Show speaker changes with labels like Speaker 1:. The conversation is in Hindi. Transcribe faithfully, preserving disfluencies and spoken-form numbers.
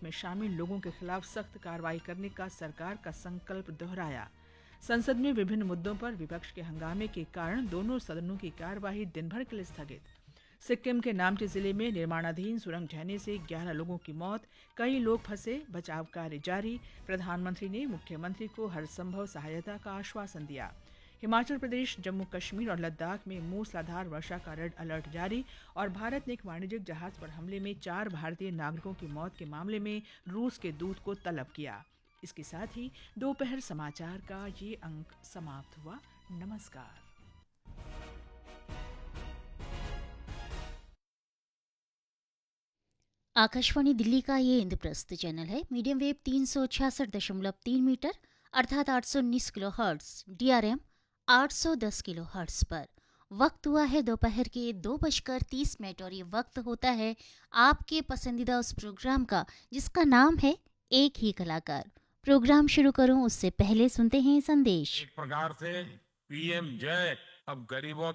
Speaker 1: में शामिल लोगों के खिलाफ सख्त कार्रवाई करने का सरकार का संकल्प दोहराया। संसद में विभिन्न मुद्दों पर विपक्ष के हंगामे के कारण दोनों सदनों की कार्यवाही दिन भर के लिए स्थगित। सिक्किम के नामची जिले में निर्माणाधीन सुरंग ढहने से ग्यारह लोगों की मौत, कई लोग फंसे, बचाव कार्य जारी। प्रधानमंत्री ने मुख्यमंत्री को हर संभव सहायता का आश्वासन दिया। हिमाचल प्रदेश, जम्मू कश्मीर और लद्दाख में मूसलाधार वर्षा का रेड अलर्ट जारी। और भारत ने एक वाणिज्यिक जहाज पर हमले में चार भारतीय नागरिकों की मौत के मामले में रूस के दूत को तलब किया। इसके साथ ही दोपहर समाचार का ये अंक समाप्त हुआ। नमस्कार।
Speaker 2: आकाशवाणी दिल्ली का ये इंद्रप्रस्थ चैनल है। मीडियम वेव तीन सौ छियासठ दशमलव तीन मीटर अर्थात आठ सौ उन्नीस किलो हर्ट्स, डीआरएम आठ सौ दस किलो हर्ट्स पर। वक्त हुआ है दोपहर के दो बजकर तीस मिनट और ये वक्त होता है आपके पसंदीदा उस प्रोग्राम का जिसका नाम है एक ही कलाकार। प्रोग्राम शुरू करूं उससे पहले सुनते हैं संदेश।
Speaker 3: एक प्रकार से पीएम जय अब गरीबों